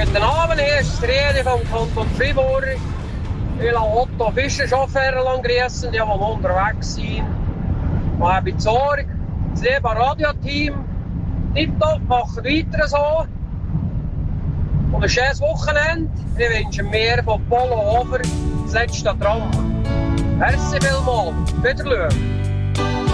Guten Abend, hier ist das Rede vom Kanton Fribourg. Ich will Otto Fischer Chauffeur grüßen, die unterwegs sind. Ich habe Sorge. Das liebe Radioteam, tipptopp, macht weiter so. Und ein schönes Wochenende. Ich wünsche mir von Polo Over das letzte Tram. Merci vielmals. Wiedersehen.